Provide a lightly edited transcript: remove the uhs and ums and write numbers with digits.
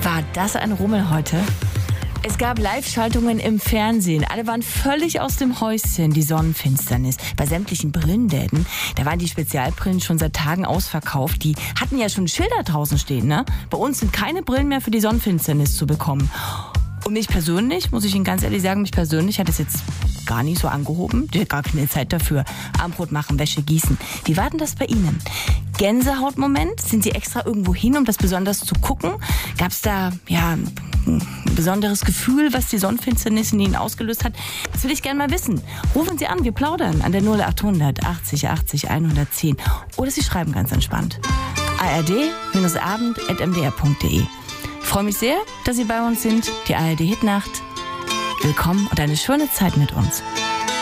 War das ein Rummel heute? Es gab Live-Schaltungen im Fernsehen. Alle waren völlig aus dem Häuschen. Die Sonnenfinsternis. Bei sämtlichen Brillenläden, da waren die Spezialbrillen schon seit Tagen ausverkauft. Die hatten ja schon Schilder draußen stehen, ne? Bei uns sind keine Brillen mehr für die Sonnenfinsternis zu bekommen. Und mich persönlich, muss ich Ihnen ganz ehrlich sagen, mich persönlich hat es jetzt gar nicht so angehoben. Ich hatte gar keine Zeit dafür. Armbrot machen, Wäsche gießen. Wie war denn das bei Ihnen? Gänsehautmoment? Sind Sie extra irgendwo hin, um das besonders zu gucken? Gab es da, ein besonderes Gefühl, was die Sonnenfinsternis in Ihnen ausgelöst hat? Das will ich gerne mal wissen. Rufen Sie an, wir plaudern an der 0800 80 80 110. Oder Sie schreiben ganz entspannt. ard-abend@mdr.de. Ich freue mich sehr, dass Sie bei uns sind. Die ARD Hitnacht. Willkommen und eine schöne Zeit mit uns.